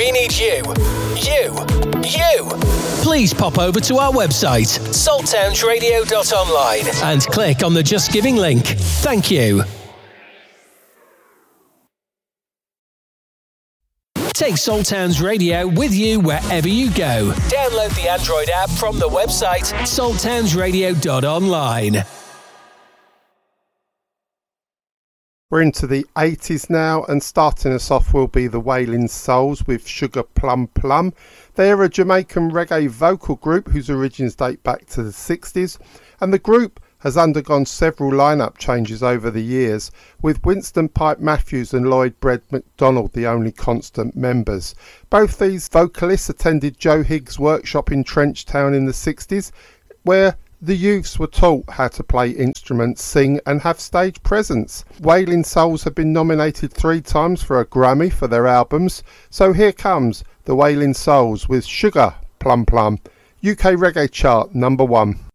We need you. Please pop over to our website, salttownsradio.online, and click on the Just Giving link. Thank you. Take Salt Towns Radio with you wherever you go. Download the Android app from the website, salttownsradio.online. We're into the 80s now, and starting us off will be the Wailing Souls with Sugar Plum Plum. They're a Jamaican reggae vocal group whose origins date back to the 60s, and the group has undergone several lineup changes over the years, with Winston Pipe Matthews and Lloyd Bread McDonald the only constant members. Both these vocalists attended Joe Higgs' workshop in Trenchtown in the 60s, where the youths were taught how to play instruments, sing and have stage presence. Wailing Souls have been nominated 3 times for a Grammy for their albums, so here comes the Wailing Souls with Sugar Plum Plum, UK Reggae Chart #1.